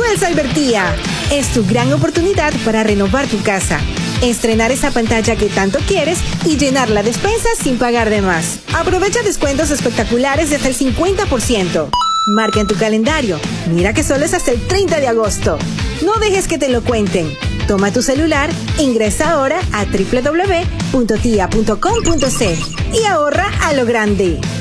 al Cybertía. Es tu gran oportunidad para renovar tu casa, estrenar esa pantalla que tanto quieres y llenar la despensa sin pagar de más. Aprovecha descuentos espectaculares de hasta el 50%. Marca en tu calendario. Mira que solo es hasta el 30 de agosto. No dejes que te lo cuenten. Toma tu celular, ingresa ahora a www.tia.com.c y ahorra a lo grande.